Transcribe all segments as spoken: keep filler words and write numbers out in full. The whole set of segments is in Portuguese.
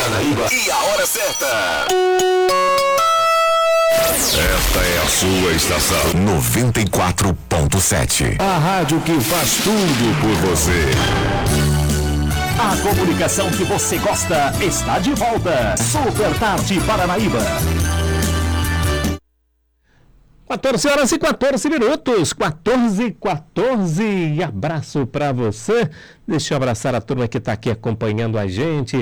Paranaíba e a hora certa. Esta é a sua estação noventa e quatro ponto sete. A rádio que faz tudo por você. A comunicação que você gosta está de volta. Super Tarde Paranaíba. quatorze horas e quatorze minutos, quatorze e quatorze, abraço para você. Deixa eu abraçar a turma que está aqui acompanhando a gente.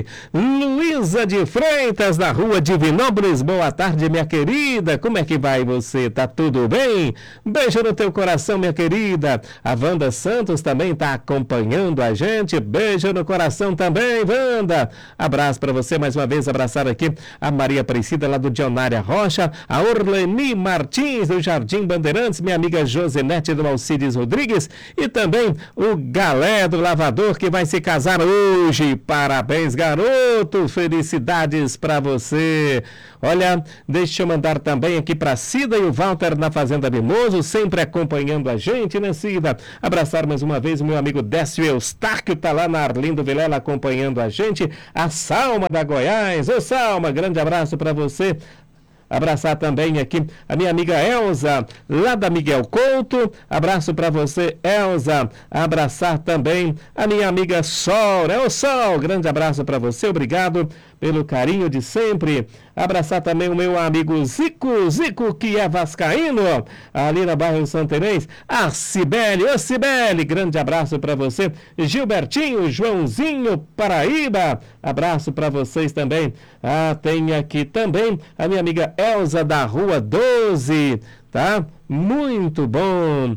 Luísa de Freitas, da rua Divinópolis, boa tarde, minha querida. Como é que vai você? Tá tudo bem? Beijo no teu coração, minha querida. A Wanda Santos também está acompanhando a gente. Beijo no coração também, Wanda. Abraço para você, mais uma vez, abraçar aqui a Maria Aparecida, lá do Dionária Rocha, a Orleni Martins, do Jardim Bandeirantes, minha amiga Josenete do Alcides Rodrigues e também o Galé do Lavador, que vai se casar hoje. Parabéns, garoto, felicidades para você. Olha, deixa eu mandar também aqui para Cida e o Walter na Fazenda Mimoso, sempre acompanhando a gente, né, Cida? Abraçar mais uma vez o meu amigo Décio Eustáquio, tá lá na Arlindo Vilela acompanhando a gente. A Salma da Goiás. Ô, Salma, grande abraço para você. Abraçar também aqui a minha amiga Elza, lá da Miguel Couto. Abraço para você, Elza. Abraçar também a minha amiga Sol. É o Sol. Grande abraço para você. Obrigado pelo carinho de sempre. Abraçar também o meu amigo Zico, Zico que é vascaíno, ali na bairro Santa Inês. A Cibele, ô Cibele, grande abraço para você. Gilbertinho, Joãozinho, Paraíba, abraço para vocês também. Ah, tem aqui também a minha amiga Elza da Rua doze, tá? Muito bom,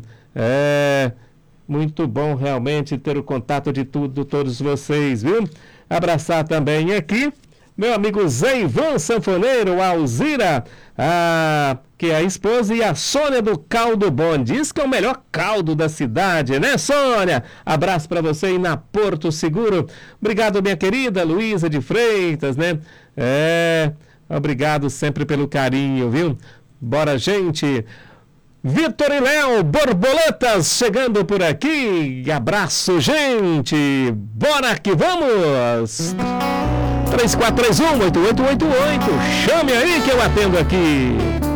é... muito bom realmente ter o contato de tudo, todos vocês, viu? Abraçar também aqui meu amigo Zé Ivan Sanfoneiro, a Alzira, a, que é a esposa, e a Sônia do Caldo Bom. Diz que é o melhor caldo da cidade, né, Sônia? Abraço para você aí na Porto Seguro. Obrigado, minha querida Luísa de Freitas, né? É, obrigado sempre pelo carinho, viu? Bora, gente. Vitor e Léo, Borboletas, chegando por aqui. Abraço, gente. Bora que vamos. três quatro três um, oito oito oito oito. Chame aí que eu atendo aqui.